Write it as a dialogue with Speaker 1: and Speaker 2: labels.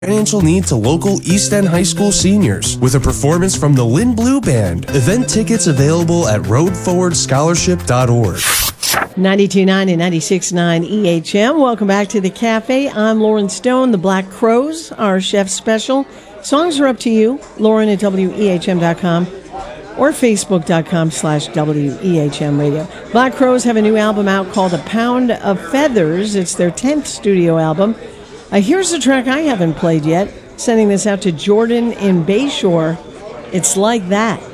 Speaker 1: financial need to local East End High School seniors with a performance from the Lynn Blue Band. Event tickets available at roadforwardscholarship.org.
Speaker 2: 92.9 and 96.9 EHM. Welcome back to the cafe. I'm Lauren Stone. The Black Crowes, our chef special. Songs are up to you. Lauren at WEHM.com or Facebook.com/WEHM radio. Black Crowes have a new album out called A Pound of Feathers. It's their 10th studio album. Here's a track I haven't played yet. Sending this out to Jordan in Bayshore. It's Like That.